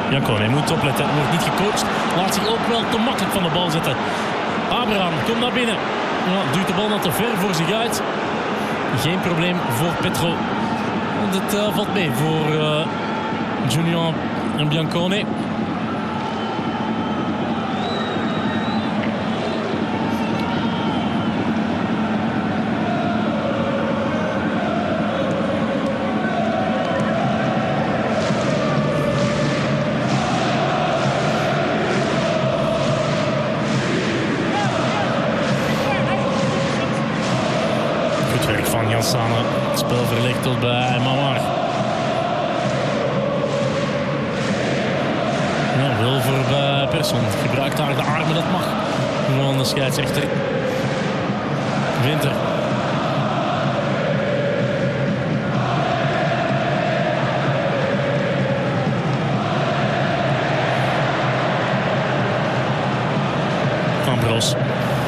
Jacob, hij moet opletten. Hij wordt niet gecoacht. Laat zich ook wel te makkelijk van de bal zetten. Abraham, komt naar binnen. Ja, duwt de bal net te ver voor zich uit. Geen probleem voor Petro. Want het valt mee voor Junior en Biancone. Samen het spel verlegd tot bij Mawar. Ja, wel voor Persson. Gebruikt daar de armen, dat mag. Gewoon de scheidsrechter. Winter. Van Bros.